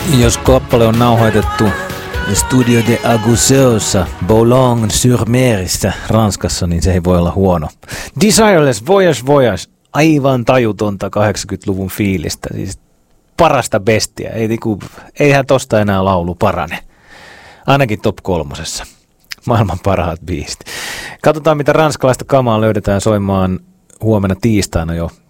Jos kappale on nauhoitettu Studio de Aguseossa Boulogne-sur-Meristä Ranskassa, niin se ei voi olla huono. Desireless, Voyage Voyage, aivan tajutonta 80-luvun fiilistä, siis parasta bestiä, eihän tosta enää laulu parane, ainakin top 3. Maailman parhaat biisit. Katsotaan, mitä ranskalaista kamaa löydetään soimaan huomenna tiistaina jo